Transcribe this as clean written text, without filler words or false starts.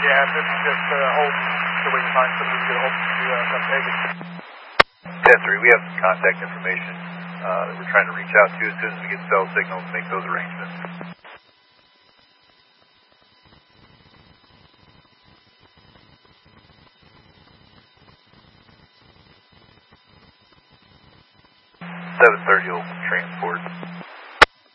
Yeah, this is just hold till we can find somebody to get a hold to come take it. 10-3, we have some contact information that we're trying to reach out to. As soon as we get cell signals, make those arrangements. Seven 30.